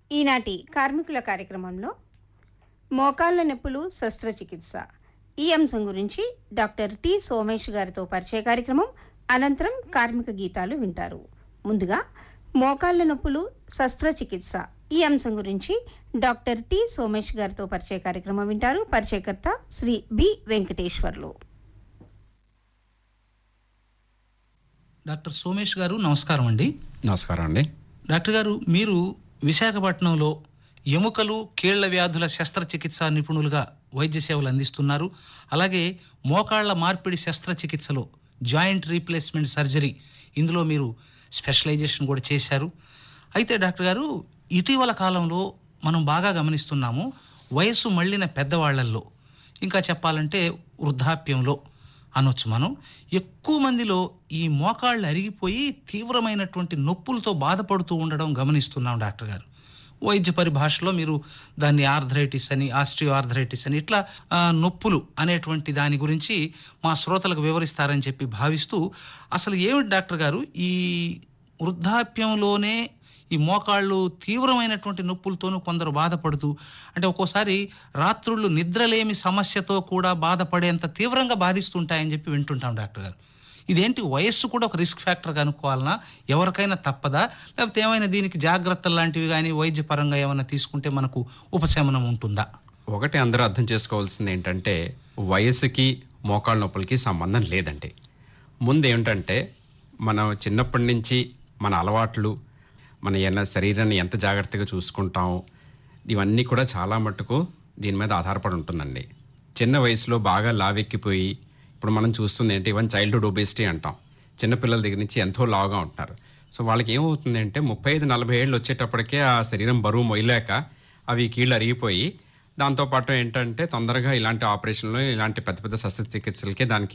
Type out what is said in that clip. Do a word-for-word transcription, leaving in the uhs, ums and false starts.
ఈనాటి కార్మికుల కార్యక్రమంలో మోకాళ్ళ నొప్పులు శస్త్రచికిత్స ఈ అంశం గురించి డాక్టర్ టి సోమేష్ గారితో పరిచయ కార్యక్రమం అనంతరం కార్మిక గీతాలు వింటారు. ముందుగా మోకాళ్ళ నొప్పులు శస్త్రచికిత్స ఈ అంశం గురించి డాక్టర్ టి సోమేష్ గారితో పరిచయ కార్యక్రమం వింటారు. పరిచయకర్త శ్రీ బి వెంకటేశ్వర్లు. డాక్టర్ సోమేష్ గారు నమస్కారం అండి. నమస్కారం అండి. డాక్టర్ గారు, మీరు విశాఖపట్నంలో ఎముకలు కీళ్ల వ్యాధుల శస్త్రచికిత్స నిపుణులుగా వైద్య సేవలు అందిస్తున్నారు. అలాగే మోకాళ్ల మార్పిడి శస్త్రచికిత్సలో జాయింట్ రీప్లేస్మెంట్ సర్జరీ ఇందులో మీరు స్పెషలైజేషన్ కూడా చేశారు. అయితే డాక్టర్ గారు, ఇటీవల కాలంలో మనం బాగా గమనిస్తున్నాము, వయస్సు మళ్ళిన పెద్దవాళ్లల్లో, ఇంకా చెప్పాలంటే వృద్ధాప్యంలో అనొచ్చు మనం, ఎక్కువ మందిలో ఈ మోకాళ్ళు అరిగిపోయి తీవ్రమైనటువంటి నొప్పులతో బాధపడుతూ ఉండడం గమనిస్తున్నాం డాక్టర్ గారు. వైద్య పరిభాషలో మీరు దాన్ని ఆర్థరైటిస్ అని, ఆస్ట్రియో ఆర్థరైటిస్ అని, ఇట్లా నొప్పులు అనేటువంటి దాని గురించి మా శ్రోతలకు వివరిస్తారని చెప్పి భావిస్తూ, అసలు ఏమిటి డాక్టర్ గారు, ఈ వృద్ధాప్యంలోనే ఈ మోకాళ్ళు తీవ్రమైనటువంటి నొప్పులతోనూ కొందరు బాధపడుతూ, అంటే ఒక్కోసారి రాత్రుళ్ళు నిద్రలేమి సమస్యతో కూడా బాధపడేంత తీవ్రంగా బాధిస్తుంటాయని చెప్పి వింటుంటాం డాక్టర్ గారు. ఇదేంటి, వయస్సు కూడా ఒక రిస్క్ ఫ్యాక్టర్ కనుక్కోవాలన్నా, ఎవరికైనా తప్పదా, లేకపోతే ఏమైనా దీనికి జాగ్రత్తలు లాంటివి కానీ వైద్యపరంగా ఏమైనా తీసుకుంటే మనకు ఉపశమనం ఉంటుందా? ఒకటి అందరూ అర్థం చేసుకోవాల్సింది ఏంటంటే, వయసుకి మోకాళ్ళ నొప్పులకి సంబంధం లేదండి. ముందు ఏమిటంటే, మనం చిన్నప్పటి నుంచి మన అలవాట్లు, మన ఏమైనా శరీరాన్ని ఎంత జాగ్రత్తగా చూసుకుంటాం, ఇవన్నీ కూడా చాలా మట్టుకు దీని మీద ఆధారపడి ఉంటుందండి. చిన్న వయసులో బాగా లావెక్కిపోయి, ఇప్పుడు మనం చూస్తుంది ఏంటి, ఈవెన్ చైల్డ్హుడ్ ఒబేసిటీ అంటాం, చిన్నపిల్లల దగ్గర నుంచి ఎంతో లావుగా ఉంటారు. సో వాళ్ళకి ఏమవుతుంది అంటే, ముప్పై ఐదు నలభై ఏళ్ళు వచ్చేటప్పటికే ఆ శరీరం బరువు మొయ్యలేక అవి కీళ్ళు అరిగిపోయి, దాంతోపాటు ఏంటంటే తొందరగా ఇలాంటి ఆపరేషన్లు, ఇలాంటి పెద్ద పెద్ద శస్త్రచికిత్సలకే దానికి